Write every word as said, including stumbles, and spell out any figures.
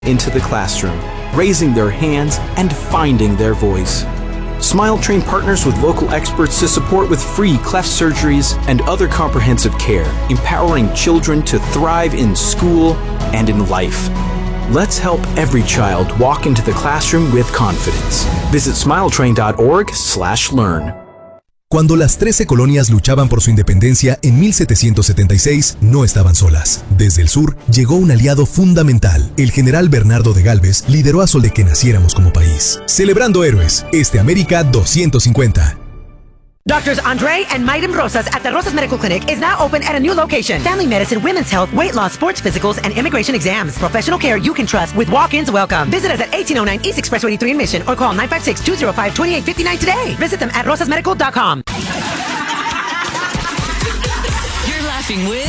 into the classroom, raising their hands and finding their voice. SmileTrain partners with local experts to support with free cleft surgeries and other comprehensive care, empowering children to thrive in school and in life. Let's help every child walk into the classroom with confidence. Visit smiletrain.org slash learn. Cuando las trece colonias luchaban por su independencia en mil setecientos setenta y seis, no estaban solas. Desde el sur llegó un aliado fundamental. El general Bernardo de Gálvez lideró a Sol de que naciéramos como país. Celebrando héroes, este América doscientos cincuenta. Doctors Andre and Maiden Rosas at the Rosas Medical Clinic is now open at a new location. Family medicine, women's health, weight loss, sports physicals, and immigration exams. Professional care you can trust with walk-ins welcome. Visit us at eighteen oh nine East Express eighty-three in Mission or call nine five six, two oh five, two eight five nine today. Visit them at rosas medical dot com. You're laughing with